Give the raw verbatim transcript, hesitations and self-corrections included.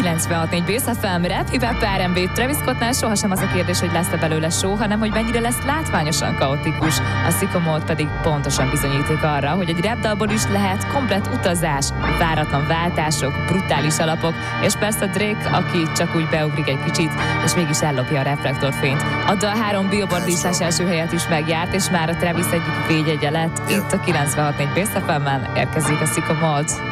kilencvenhat négy Bész ef em, rap, hip-hop, er end bé. Travis Scottnál sohasem az a kérdés, hogy lesz-e belőle show, hanem hogy mennyire lesz látványosan kaotikus. A Sycamore pedig pontosan bizonyíték arra, hogy egy rap dalból is lehet komplett utazás, váratlan váltások, brutális alapok, és persze Drake, aki csak úgy beugrik egy kicsit, és mégis ellopja a reflektorfényt. A dal három Billboard listás első helyet is megjárt, és már a Travis egyik védjegye lett. Itt a kilencvenhat négy Bész ef em-en érkezik a Sycamore.